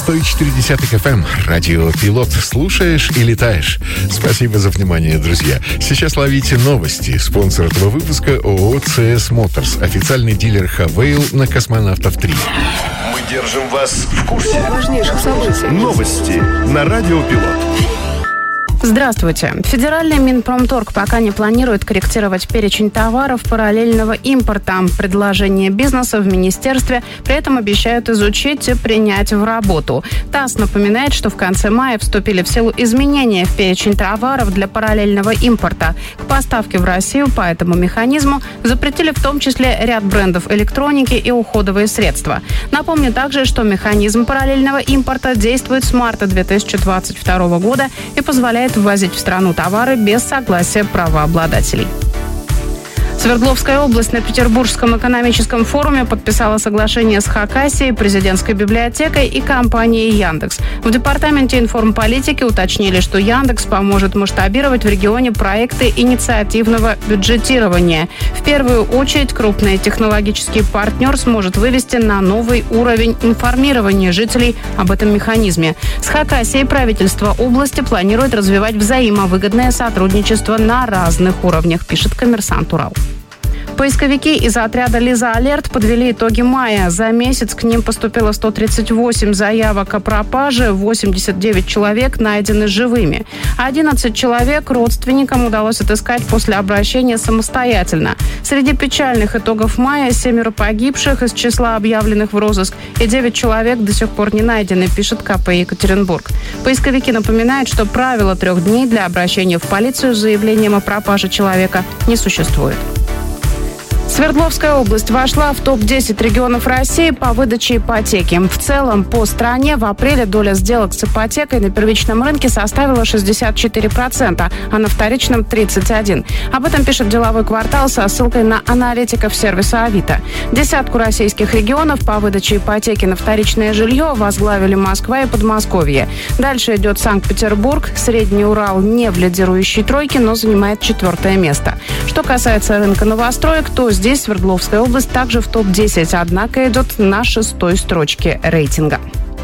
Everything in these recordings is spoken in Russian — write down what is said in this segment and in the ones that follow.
104.10 FM. Радио «Пилот». Слушаешь и летаешь. Спасибо за внимание, друзья. Сейчас ловите новости. Спонсор этого выпуска ООО CS Motors. Официальный дилер Хавейл на Космонавтов 3. Мы держим вас в курсе важнейших событий. Новости на Радио «Пилот». Здравствуйте. Федеральный Минпромторг пока не планирует корректировать перечень товаров параллельного импорта. Предложения бизнеса в министерстве при этом обещают изучить и принять в работу. ТАСС напоминает, что в конце мая вступили в силу изменения в перечень товаров для параллельного импорта. К поставке в Россию по этому механизму запретили в том числе ряд брендов электроники и уходовые средства. Напомню также, что механизм параллельного импорта действует с марта 2022 года и позволяет ввозить в страну товары без согласия правообладателей. Свердловская область на Петербургском экономическом форуме подписала соглашение с Хакасией, президентской библиотекой и компанией Яндекс. В департаменте информполитики уточнили, что Яндекс поможет масштабировать в регионе проекты инициативного бюджетирования. В первую очередь крупный технологический партнер сможет вывести на новый уровень информирования жителей об этом механизме. С Хакасией правительство области планирует развивать взаимовыгодное сотрудничество на разных уровнях, пишет «Коммерсант Урал». Поисковики из отряда «Лиза Алерт» подвели итоги мая. За месяц к ним поступило 138 заявок о пропаже, 89 человек найдены живыми. 11 человек родственникам удалось отыскать после обращения самостоятельно. Среди печальных итогов мая 7 погибших из числа объявленных в розыск и 9 человек до сих пор не найдены, пишет КП Екатеринбург. Поисковики напоминают, что правила 3 дней для обращения в полицию с заявлением о пропаже человека не существует. Свердловская область вошла в топ-10 регионов России по выдаче ипотеки. В целом, по стране в апреле доля сделок с ипотекой на первичном рынке составила 64%, а на вторичном – 31%. Об этом пишет «Деловой квартал» со ссылкой на аналитиков сервиса Авито. Десятку российских регионов по выдаче ипотеки на вторичное жилье возглавили Москва и Подмосковье. Дальше идет Санкт-Петербург. Средний Урал не в лидирующей тройке, но занимает 4 место. Что касается рынка новостроек, то здесь Свердловская область также в топ-10, однако идет на 6-й строчке рейтинга.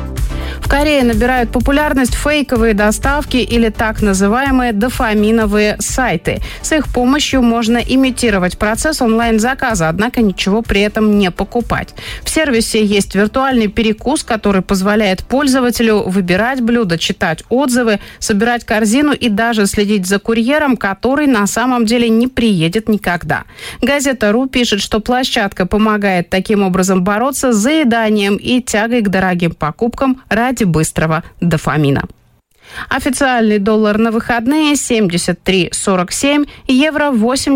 В Корее набирают популярность фейковые доставки или так называемые дофаминовые сайты. С их помощью можно имитировать процесс онлайн-заказа, однако ничего при этом не покупать. В сервисе есть виртуальный перекус, который позволяет пользователю выбирать блюда, читать отзывы, собирать корзину и даже следить за курьером, который на самом деле не приедет никогда. Газета «Ру» пишет, что площадка помогает таким образом бороться с заеданием и тягой к дорогим покупкам ради быстрого дофамина. Официальный доллар на выходные 73.47, евро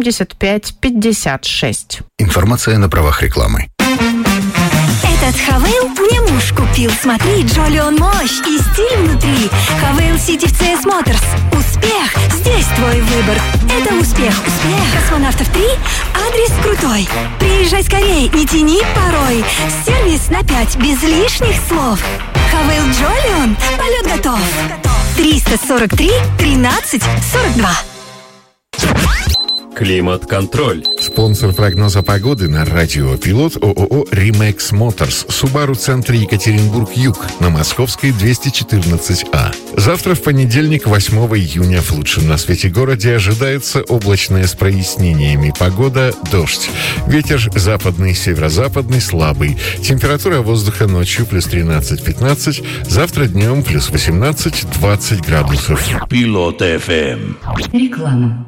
85.56. Информация на правах рекламы. Этот Хавейл мне муж купил. Смотри, Джоли, он мощь и стиль внутри. Хавейл Сити в CS Motors. Успех! Здесь твой выбор. Это успех. Космонавтов 3. Адрес крутой. Приезжай скорей, не тяни порой. Сервис на 5, без лишних слов. Хавейл Джолион. Полет готов. 343 13 42. Климат-контроль. Спонсор прогноза погоды на радио «Пилот» ООО «Римекс Моторс». Субару-центр Екатеринбург-Юг на Московской 214А. Завтра, в понедельник, 8 июня, в лучшем на свете городе ожидается облачное с прояснениями погода, дождь. Ветер западный, северо-западный, слабый. Температура воздуха ночью плюс 13-15, завтра днем плюс 18-20 градусов. Пилот FM. Реклама.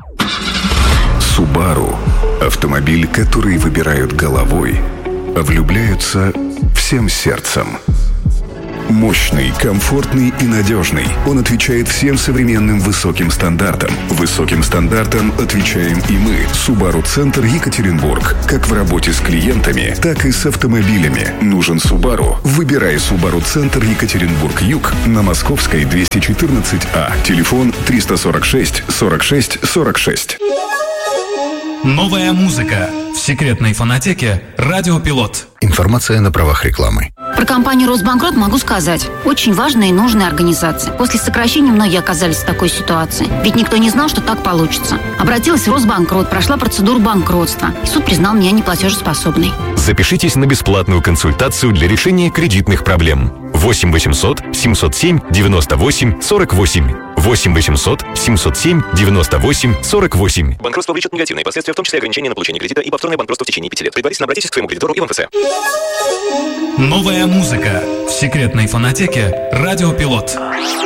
Subaru – автомобиль, который выбирают головой, а влюбляются всем сердцем. Мощный, комфортный и надежный. Он отвечает всем современным высоким стандартам. Высоким стандартам отвечаем и мы. Subaru-центр Екатеринбург. Как в работе с клиентами, так и с автомобилями. Нужен Subaru? Выбирай Subaru-центр Екатеринбург-Юг на Московской 214А. Телефон 346 46 46. Новая музыка в секретной фонотеке «Радио Пилот». Информация на правах рекламы. Про компанию «Росбанкрот» могу сказать. Очень важная и нужная организация. После сокращения многие оказались в такой ситуации. Ведь никто не знал, что так получится. Обратилась в Росбанкрот, прошла процедуру банкротства. И суд признал меня неплатежеспособной. Запишитесь на бесплатную консультацию для решения кредитных проблем. 8 800 707 98 48. 8 800 707 98 48. Банкротство влечет негативные последствия, в том числе ограничение на получение кредита и повторное банкротство в течение 5 лет. Предварительно обратитесь к своему кредитору и в МФЦ. Новая музыка в секретной фонотеке «Радио Пилот».